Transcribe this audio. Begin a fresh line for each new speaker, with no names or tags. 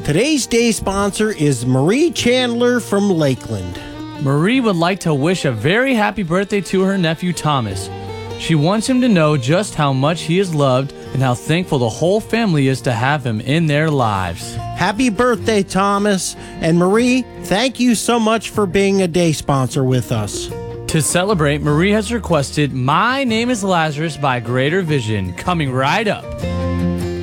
Today's day sponsor is Marie Chandler from Lakeland.
Marie would like to wish a very happy birthday to her nephew Thomas. She wants him to know just how much he is loved and how thankful the whole family is to have him in their lives.
Happy birthday, Thomas. And Marie, thank you so much for being a day sponsor with us.
To celebrate, Marie has requested My Name is Lazarus by Greater Vision, coming right up.